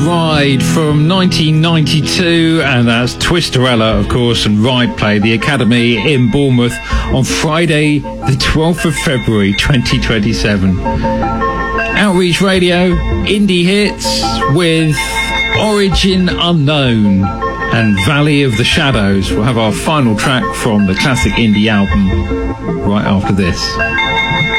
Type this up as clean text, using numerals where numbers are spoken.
Ride from 1992, and that's Twisterella, of course, and Ride play the Academy in Bournemouth on Friday, the 12th of February 2027. Outreach Radio, indie hits with Origin Unknown and Valley of the Shadows. We'll have our final track from the classic indie album right after this.